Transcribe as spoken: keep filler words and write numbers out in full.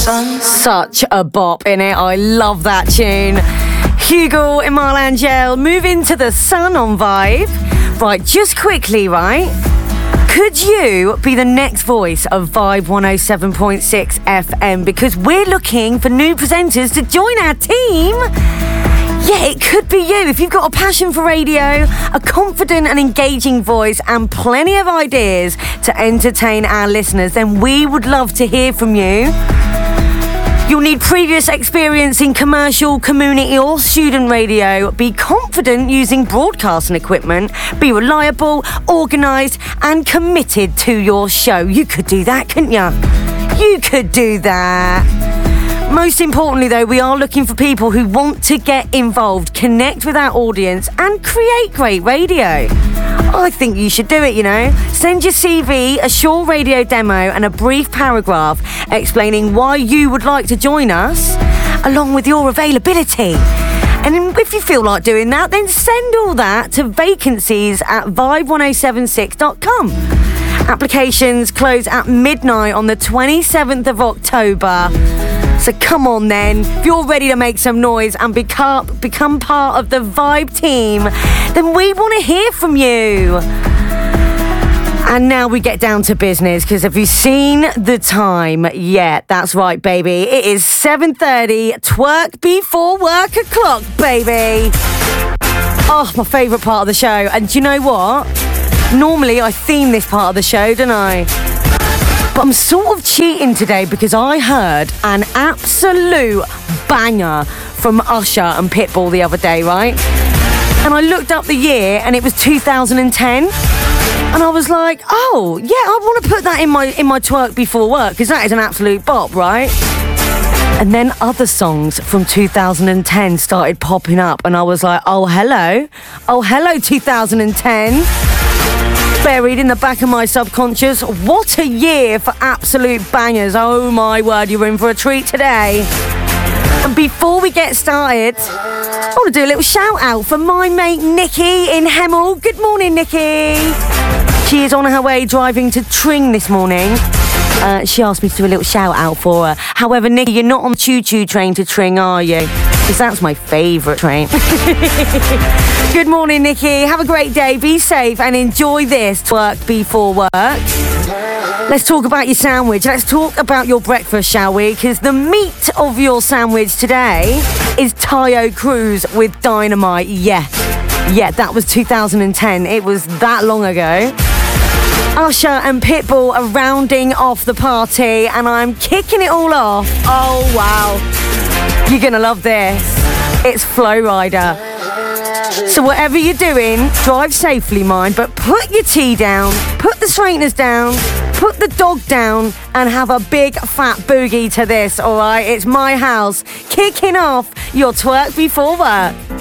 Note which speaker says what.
Speaker 1: Such a bop in it. I love that tune. Hugo and Marlangel move into the sun on Vibe. Right, just quickly, right? Could you be the next voice of Vibe one oh seven point six F M? Because we're looking for new presenters to join our team. Yeah, it could be you. If you've got a passion for radio, a confident and engaging voice, and plenty of ideas to entertain our listeners, then we would love to hear from you. You'll need previous experience in commercial, community or student radio. Be confident using broadcasting equipment. Be reliable, organised and committed to your show. You could do that, couldn't you? You could do that. Most importantly though, we are looking for people who want to get involved, connect with our audience and create great radio. I think you should do it, you know. Send your C V, a short radio demo and a brief paragraph explaining why you would like to join us, along with your availability. And if you feel like doing that, then send all that to vacancies at vibe one oh seven six dot com. Applications close at midnight on the twenty-seventh of October. So come on then, if you're ready to make some noise and become, become part of the Vibe team, then we want to hear from you. And now we get down to business, because have you seen the time yet? That's right, baby. It is seven thirty, twerk before work o'clock, baby. Oh, my favourite part of the show. And do you know what? Normally I theme this part of the show, don't I? But I'm sort of cheating today because I heard an absolute banger from Usher and Pitbull the other day, right? And I looked up the year and it was two thousand ten. And I was like, oh, yeah, I want to put that in my in my twerk before work because that is an absolute bop, right? And then other songs from two thousand ten started popping up and I was like, oh, hello. Oh, hello, two thousand ten. Buried in the back of my subconscious. What a year for absolute bangers. Oh my word, you're in for a treat today. And before we get started, I want to do a little shout out for my mate Nikki in Hemel. Good morning, Nikki. She is on her way driving to Tring this morning. Uh, she asked me to do a little shout out for her. However, Nikki, you're not on the choo-choo train to Tring, are you? Because that's my favourite train. Good morning, Nikki. Have a great day. Be safe and enjoy this twerk before work. Let's talk about your sandwich. Let's talk about your breakfast, shall we? Because the meat of your sandwich today is Tayo Cruz with Dynamite. Yeah. Yeah, that was two thousand ten. It was that long ago. Usher and Pitbull are rounding off the party and I'm kicking it all off. Oh, wow. You're going to love this. It's Flow Rider. So whatever you're doing, drive safely, mind, but put your tea down, put the straighteners down, put the dog down and have a big fat boogie to this, all right? It's my house, kicking off your twerk before work.